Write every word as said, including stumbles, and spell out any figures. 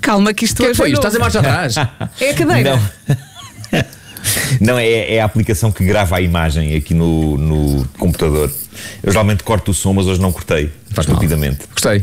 Calma que isto que foi isto? Estás a marcha atrás? É a cadeira. Não, não é, é a aplicação que grava a imagem aqui no, no computador. Eu geralmente corto o som, mas hoje não cortei. Faz mal. Estupidamente. Gostei.